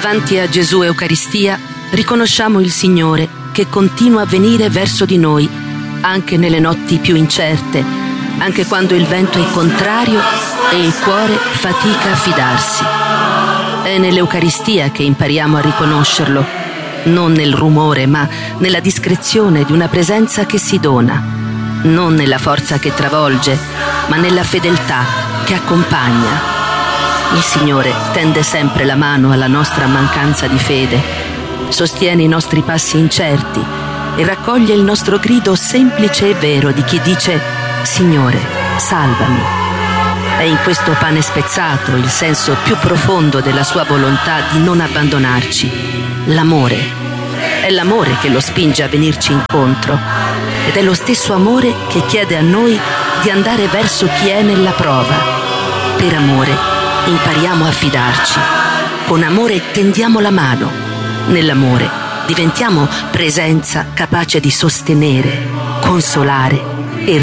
Davanti a Gesù Eucaristia riconosciamo il Signore che continua a venire verso di noi, anche nelle notti più incerte, anche quando il vento è contrario e il cuore fatica a fidarsi. È nell'Eucaristia che impariamo a riconoscerlo, non nel rumore, ma nella discrezione di una presenza che si dona, non nella forza che travolge, ma nella fedeltà che accompagna. Il Signore tende sempre la mano alla nostra mancanza di fede, sostiene i nostri passi incerti e raccoglie il nostro grido semplice e vero di chi dice: Signore, salvami. È in questo pane spezzato il senso più profondo della sua volontà di non abbandonarci, l'amore. È l'amore che lo spinge a venirci incontro ed è lo stesso amore che chiede a noi di andare verso chi è nella prova. Per amore impariamo a fidarci. Con amore tendiamo la mano. Nell'amore diventiamo presenza capace di sostenere, consolare e